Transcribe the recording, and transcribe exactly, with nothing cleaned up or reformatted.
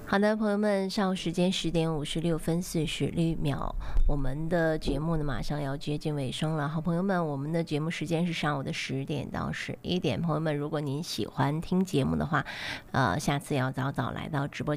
好的，朋友们，上午时间十点五十六分四十六秒，我们的节目呢马上要接近尾声了。好朋友们，我们的节目时间是上午的十点到十一点。朋友们，如果您喜欢听节目的话，呃，下次要早早来到直播